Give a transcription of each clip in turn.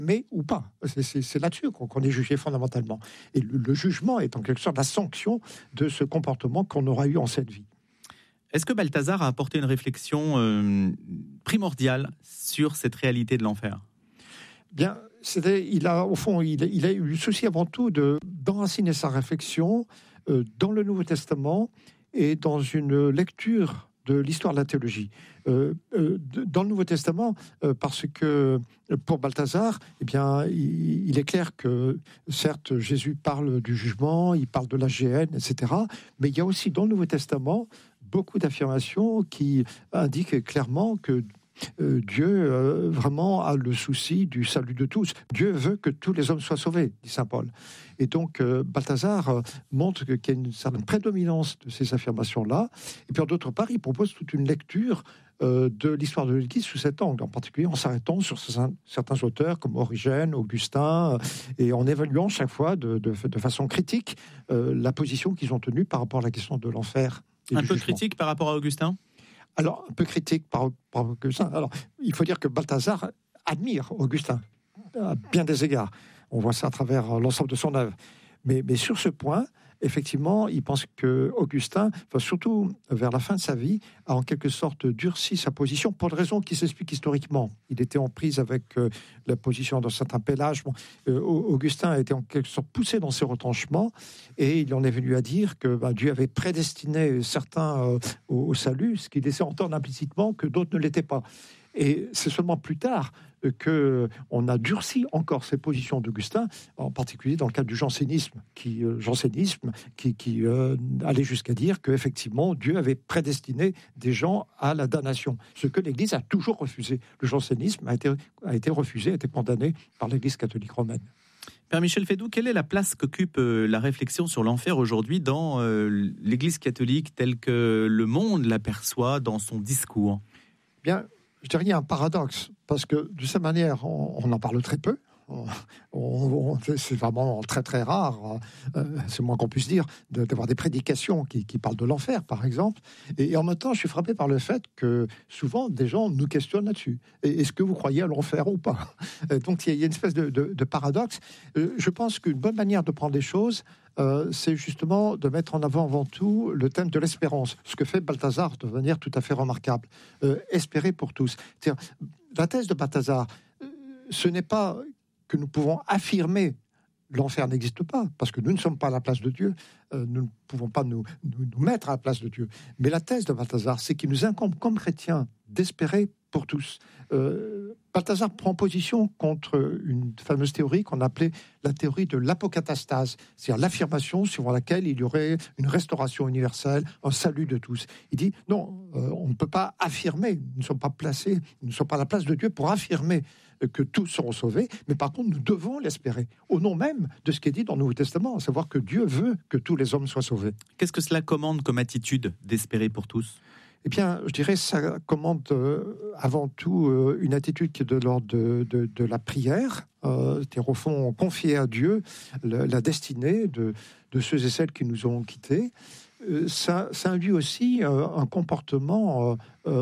mais ou pas. C'est là-dessus qu'on est jugé fondamentalement. Et le jugement est en quelque sorte la sanction de ce comportement qu'on aura eu en cette vie. Est-ce que Balthazar a apporté une réflexion primordiale sur cette réalité de l'enfer ? Bien, il a eu le souci avant tout d'enraciner sa réflexion dans le Nouveau Testament et dans une lecture de l'histoire de la théologie. Dans le Nouveau Testament, parce que pour Balthazar, eh bien, il est clair que, certes, Jésus parle du jugement, il parle de la géhenne, etc., mais il y a aussi dans le Nouveau Testament beaucoup d'affirmations qui indiquent clairement que Dieu vraiment a le souci du salut de tous. Dieu veut que tous les hommes soient sauvés, dit saint Paul. Et donc Balthazar montre qu'il y a une certaine prédominance de ces affirmations-là. Et puis d'autre part, il propose toute une lecture de l'histoire de l'Église sous cet angle, en particulier en s'arrêtant sur certains auteurs comme Origène, Augustin, et en évaluant chaque fois de façon critique la position qu'ils ont tenue par rapport à la question de l'enfer. Un peu critique par rapport à Augustin ? Alors, un peu critique par Augustin. Alors, il faut dire que Balthazar admire Augustin à bien des égards. On voit ça à travers l'ensemble de son œuvre. Mais sur ce point, effectivement, il pense que Augustin, surtout vers la fin de sa vie, a en quelque sorte durci sa position pour des raisons qui s'expliquent historiquement. Il était en prise avec la position d'un certain Pélage. Augustin a été en quelque sorte poussé dans ses retranchements et il en est venu à dire que Dieu avait prédestiné certains au salut, ce qui laissait entendre implicitement que d'autres ne l'étaient pas. Et c'est seulement plus tard qu'on a durci encore ces positions d'Augustin, en particulier dans le cadre du jansénisme, qui allait jusqu'à dire qu'effectivement Dieu avait prédestiné des gens à la damnation, ce que l'Église a toujours refusé. Le jansénisme a été refusé, a été condamné par l'Église catholique romaine. Père Michel Fédoux, quelle est la place qu'occupe la réflexion sur l'enfer aujourd'hui dans l'Église catholique telle que le monde l'aperçoit dans son discours ? Bien, je dirais qu'il y a un paradoxe, parce que de cette manière, on en parle très peu. C'est vraiment très très rare, c'est moins qu'on puisse dire, d'avoir des prédications qui parlent de l'enfer, par exemple. Et en même temps, je suis frappé par le fait que souvent, des gens nous questionnent là-dessus. Est-ce que vous croyez à l'enfer ou pas ? Donc il y a une espèce de paradoxe. Je pense qu'une bonne manière de prendre les choses, c'est justement de mettre en avant tout le thème de l'espérance, ce que fait Balthazar de manière tout à fait remarquable. Espérer pour tous. C'est-à-dire, la thèse de Balthazar, ce n'est pas que nous pouvons affirmer l'enfer n'existe pas, parce que nous ne sommes pas à la place de Dieu, nous ne pouvons pas nous mettre à la place de Dieu. Mais la thèse de Balthazar, c'est qu'il nous incombe comme chrétiens d'espérer pour tous. Balthazar prend position contre une fameuse théorie qu'on appelait la théorie de l'apocatastase, c'est-à-dire l'affirmation suivant laquelle il y aurait une restauration universelle, un salut de tous. Il dit non, on ne peut pas affirmer, nous ne sommes pas placés, nous ne sommes pas à la place de Dieu pour affirmer que tous seront sauvés, mais par contre nous devons l'espérer, au nom même de ce qui est dit dans le Nouveau Testament, à savoir que Dieu veut que tous les hommes soient sauvés. Qu'est-ce que cela commande comme attitude d'espérer pour tous ? Eh bien, je dirais ça commande avant tout une attitude qui est de l'ordre de la prière, c'est-à-dire au fond confier à Dieu la destinée de ceux et celles qui nous ont quittés. Ça induit aussi un comportement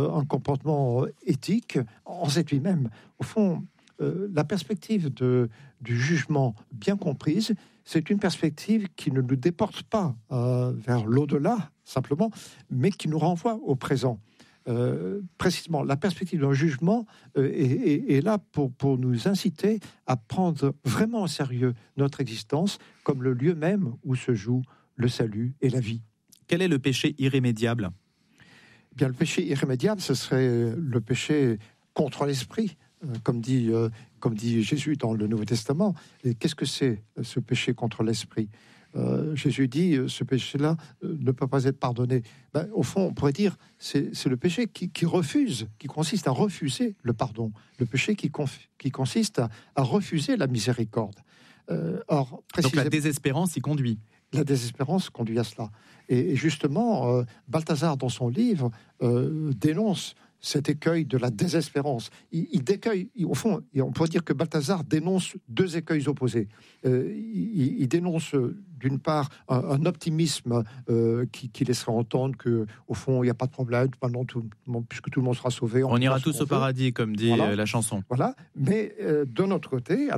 éthique en cette lui-même. Au fond, la perspective du jugement bien comprise, c'est une perspective qui ne nous déporte pas vers l'au-delà, simplement, mais qui nous renvoie au présent. Précisément, la perspective d'un jugement est là pour nous inciter à prendre vraiment au sérieux notre existence comme le lieu même où se joue le salut et la vie. Quel est le péché irrémédiable ? Bien, le péché irrémédiable, ce serait le péché contre l'esprit, comme dit Jésus dans le Nouveau Testament. Et qu'est-ce que c'est ce péché contre l'esprit ? Jésus dit, ce péché-là ne peut pas être pardonné. Au fond, on pourrait dire, c'est le péché qui refuse, qui consiste à refuser le pardon. Le péché qui consiste à refuser la miséricorde. Donc la désespérance y conduit. La désespérance conduit à cela. Et justement, Balthazar, dans son livre, dénonce cet écueil de la désespérance. Il décueille, au fond, on pourrait dire que Balthazar dénonce deux écueils opposés. Il dénonce d'une part un optimisme qui laisserait entendre que, au fond, il n'y a pas de problème, puisque tout le monde sera sauvé. On ira tous au paradis, comme dit la chanson. Voilà, mais de notre côté,